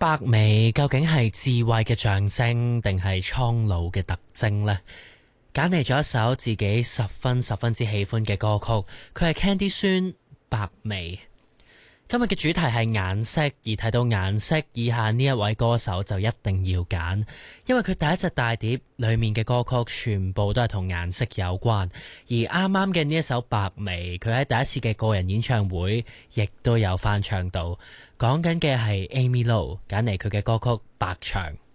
白眉究竟係智慧嘅象徵，定係蒼老嘅特徵呢？揀嚟咗一首自己十分之喜歡嘅歌曲，佢係 Candy 孫白眉。今日嘅主題係顏色，而睇到顏色以下呢一位歌手就一定要揀，因為佢第一隻大碟裏面嘅歌曲全部都係同顏色有關，而啱啱嘅呢一首白眉，佢喺第一次嘅個人演唱會亦都有翻唱到，講緊嘅係 Amy Lo 揀嚟佢嘅歌曲白牆。